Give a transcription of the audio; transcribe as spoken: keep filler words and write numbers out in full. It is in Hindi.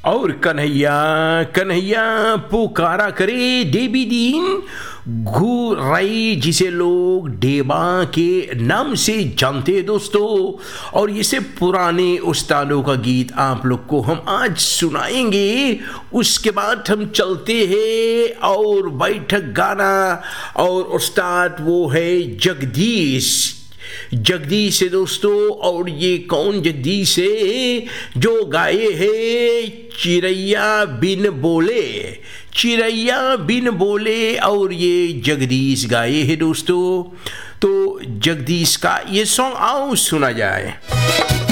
और कन्हैया कन्हैया पुकारा करे देवी दीन घुराई, जिसे लोग डेबा के नाम से जानते हैं दोस्तों। और इसे पुराने उस्तादों का गीत आप लोग को हम आज सुनाएंगे। उसके बाद हम चलते हैं और बैठक गाना, और उस्ताद वो है जगदीश जगदीश है दोस्तों। और ये कौन जगदीश है? जो गाए है चिड़ैया बिन बोले, चिड़ैया बिन बोले, और ये जगदीश गाए है दोस्तों। तो जगदीश का ये सॉन्ग आओ सुना जाए।